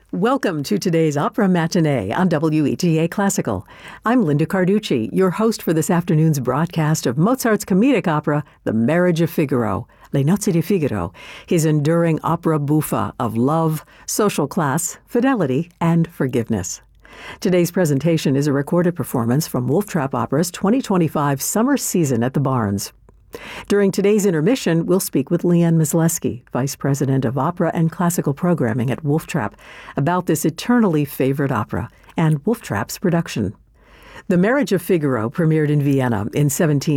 Welcome to today's Opera Matinee on WETA Classical. I'm Linda Carducci, your host for this afternoon's broadcast of Mozart's comedic opera, The Marriage of Figaro, Le Nozze di Figaro, his enduring opera buffa of love, social class, fidelity, and forgiveness. Today's presentation is a recorded performance from Wolf Trap Opera's 2025 summer season at the Barns. During today's intermission, we'll speak with Leanne Mysleski, Vice President of Opera and Classical Programming at Wolf Trap, about this eternally favorite opera and Wolf Trap's production. The Marriage of Figaro premiered in Vienna in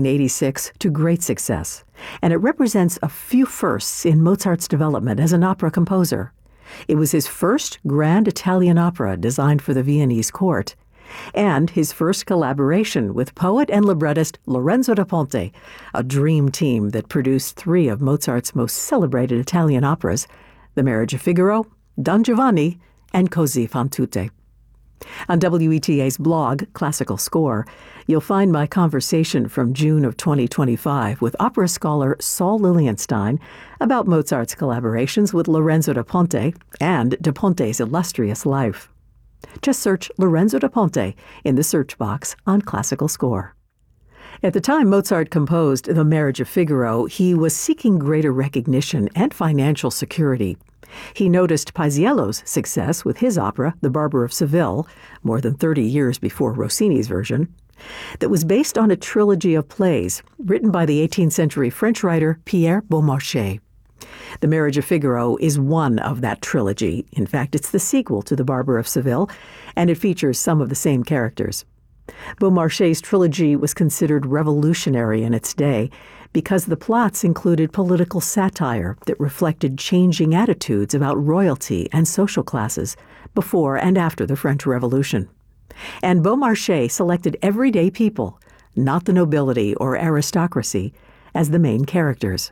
1786 to great success, and it represents a few firsts in Mozart's development as an opera composer. It was his first grand Italian opera designed for the Viennese court, and his first collaboration with poet and librettist Lorenzo da Ponte, a dream team that produced three of Mozart's most celebrated Italian operas, The Marriage of Figaro, Don Giovanni, and Così fan tutte. On WETA's blog, Classical Score, you'll find my conversation from June of 2025 with opera scholar Saul Lilienstein about Mozart's collaborations with Lorenzo da Ponte and da Ponte's illustrious life. Just search Lorenzo da Ponte in the search box on Classical Score. At the time Mozart composed The Marriage of Figaro, he was seeking greater recognition and financial security. He noticed Paisiello's success with his opera, The Barber of Seville, more than 30 years before Rossini's version, that was based on a trilogy of plays written by the 18th century French writer Pierre Beaumarchais. The Marriage of Figaro is one of that trilogy. In fact, it's the sequel to The Barber of Seville, and it features some of the same characters. Beaumarchais' trilogy was considered revolutionary in its day because the plots included political satire that reflected changing attitudes about royalty and social classes before and after the French Revolution. And Beaumarchais selected everyday people, not the nobility or aristocracy, as the main characters.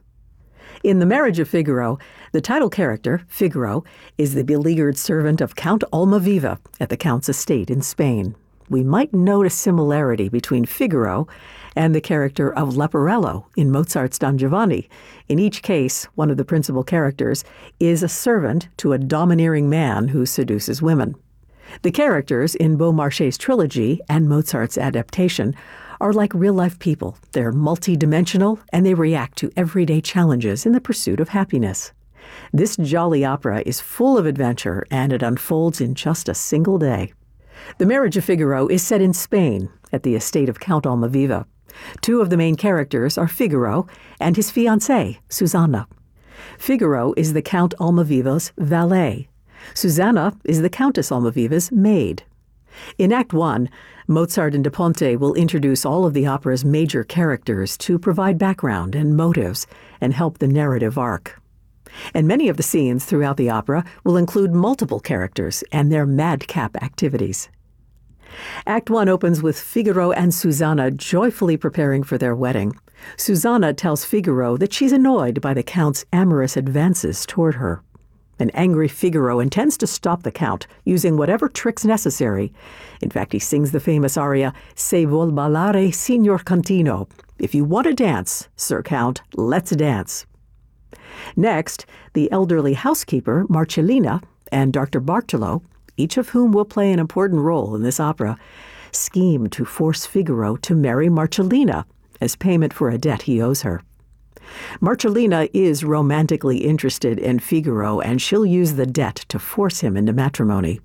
In The Marriage of Figaro, the title character, Figaro, is the beleaguered servant of Count Almaviva at the Count's estate in Spain. We might note a similarity between Figaro and the character of Leporello in Mozart's Don Giovanni. In each case, one of the principal characters is a servant to a domineering man who seduces women. The characters in Beaumarchais' trilogy and Mozart's adaptation are like real-life people. They're multi-dimensional, and they react to everyday challenges in the pursuit of happiness. This jolly opera is full of adventure, and it unfolds in just a single day. The Marriage of Figaro is set in Spain, at the estate of Count Almaviva. Two of the main characters are Figaro and his fiancée, Susanna. Figaro is the Count Almaviva's valet. Susanna is the Countess Almaviva's maid. In Act 1, Mozart and da Ponte will introduce all of the opera's major characters to provide background and motives and help the narrative arc. And many of the scenes throughout the opera will include multiple characters and their madcap activities. Act 1 opens with Figaro and Susanna joyfully preparing for their wedding. Susanna tells Figaro that she's annoyed by the Count's amorous advances toward her. An angry Figaro intends to stop the Count, using whatever tricks necessary. In fact, he sings the famous aria, Se vuol ballare, signor Contino. If you want to dance, Sir Count, let's dance. Next, the elderly housekeeper, Marcellina, and Dr. Bartolo, each of whom will play an important role in this opera, scheme to force Figaro to marry Marcellina as payment for a debt he owes her. Marcellina is romantically interested in Figaro, and she'll use the debt to force him into matrimony.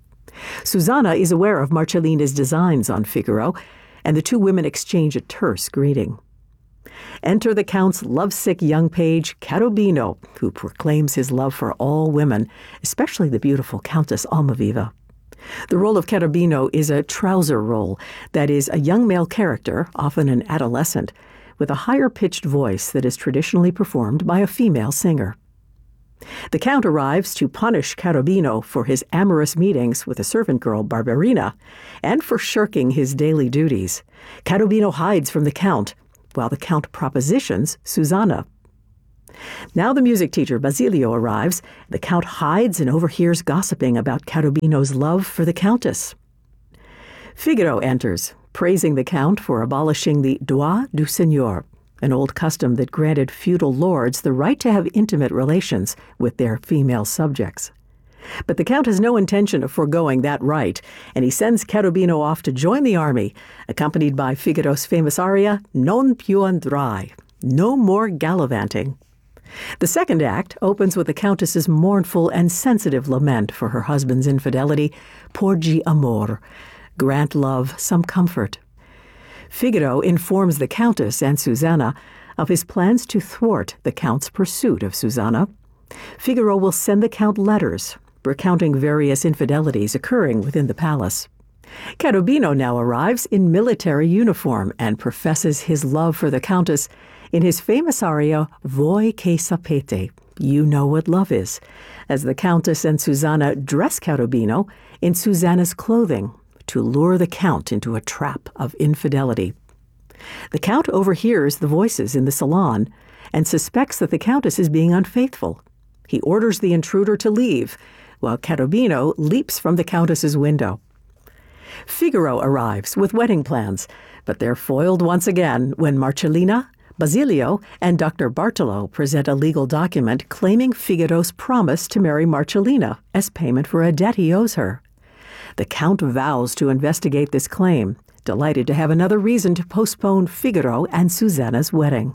Susanna is aware of Marcellina's designs on Figaro, and the two women exchange a terse greeting. Enter the Count's lovesick young page, Cherubino, who proclaims his love for all women, especially the beautiful Countess Almaviva. The role of Cherubino is a trouser role, that is, a young male character, often an adolescent, with a higher-pitched voice that is traditionally performed by a female singer. The Count arrives to punish Cherubino for his amorous meetings with a servant girl, Barberina, and for shirking his daily duties. Cherubino hides from the Count, while the Count propositions Susanna. Now the music teacher, Basilio, arrives. The Count hides and overhears gossiping about Cherubino's love for the Countess. Figaro enters, praising the Count for abolishing the droit du seigneur, an old custom that granted feudal lords the right to have intimate relations with their female subjects. But the Count has no intention of foregoing that right, and he sends Cherubino off to join the army, accompanied by Figaro's famous aria, Non più andrai, no more gallivanting. The second act opens with the Countess's mournful and sensitive lament for her husband's infidelity, Porgi amor, grant love some comfort. Figaro informs the Countess and Susanna of his plans to thwart the Count's pursuit of Susanna. Figaro will send the Count letters recounting various infidelities occurring within the palace. Cherubino now arrives in military uniform and professes his love for the Countess in his famous aria, Voi che sapete, you know what love is, as the Countess and Susanna dress Cherubino in Susanna's clothing to lure the Count into a trap of infidelity. The Count overhears the voices in the salon and suspects that the Countess is being unfaithful. He orders the intruder to leave, while Cherubino leaps from the Countess's window. Figaro arrives with wedding plans, but they're foiled once again when Marcellina, Basilio, and Dr. Bartolo present a legal document claiming Figaro's promise to marry Marcellina as payment for a debt he owes her. The Count vows to investigate this claim, delighted to have another reason to postpone Figaro and Susanna's wedding.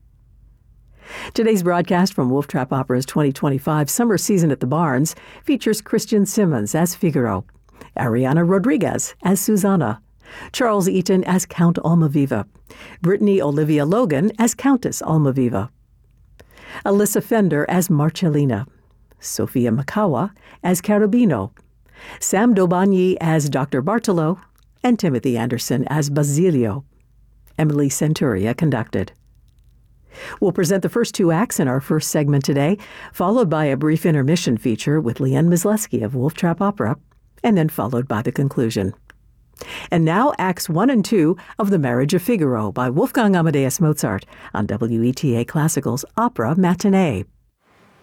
Today's broadcast from Wolf Trap Opera's 2025 summer season at the Barns features Christian Simmons as Figaro, Ariana Rodriguez as Susanna, Charles Eaton as Count Almaviva, Brittany Olivia Logan as Countess Almaviva, Alyssa Fender as Marcellina, Sophia Makawa as Cherubino, Sam Dobagni as Dr. Bartolo, and Timothy Anderson as Basilio. Emily Centuria conducted. We'll present the first two acts in our first segment today, followed by a brief intermission feature with Leanne Mysleski of Wolf Trap Opera, and then followed by the conclusion. And now Acts 1 and 2 of The Marriage of Figaro by Wolfgang Amadeus Mozart on WETA Classical's Opera Matinee.